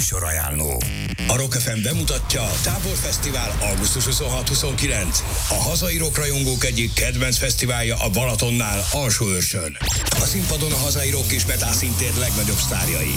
Műsorajánló. A Rock FM bemutatja Táborfesztivál augusztus 26-29. A hazai rockrajongók egyik kedvenc fesztiválja a Balatonnál, Alsóőrsön. A színpadon a hazai rock és metal színtér legnagyobb sztárjai.